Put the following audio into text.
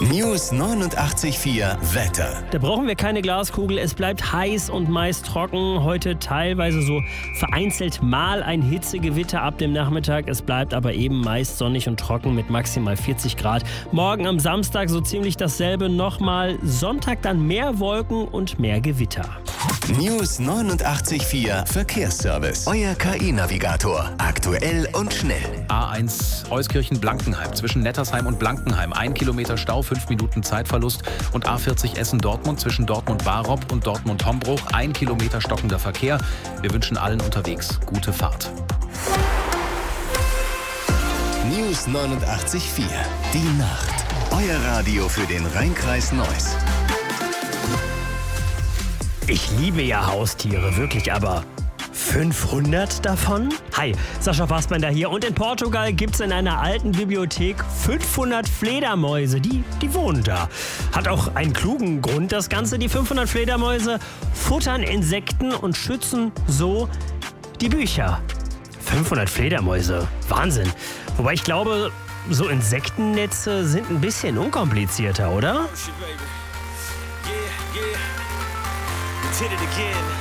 News 89.4 Wetter. Da brauchen wir keine Glaskugel. Es bleibt heiß und meist trocken. Heute teilweise so vereinzelt mal ein Hitzegewitter ab dem Nachmittag. Es bleibt aber eben meist sonnig und trocken mit maximal 40 Grad. Morgen am Samstag so ziemlich dasselbe nochmal. Sonntag dann mehr Wolken und mehr Gewitter. News 89.4 Verkehrsservice. Euer KI-Navigator. Aktuell und schnell. A1 Euskirchen-Blankenheim zwischen Nettersheim und Blankenheim. 1 Kilometer Stau, 5 Minuten Zeitverlust. Und A40 Essen-Dortmund zwischen Dortmund-Barob und Dortmund-Hombruch. 1 Kilometer stockender Verkehr. Wir wünschen allen unterwegs gute Fahrt. News 89.4 Die Nacht. Euer Radio für den Rhein-Kreis Neuss. Ich liebe ja Haustiere, wirklich, aber 500 davon? Hi, Sascha Fassbender hier. Und in Portugal gibt's in einer alten Bibliothek 500 Fledermäuse. Die wohnen da. Hat auch einen klugen Grund, das Ganze. Die 500 Fledermäuse futtern Insekten und schützen so die Bücher. 500 Fledermäuse. Wahnsinn. Wobei ich glaube, so Insektennetze sind ein bisschen unkomplizierter, oder? Did it again.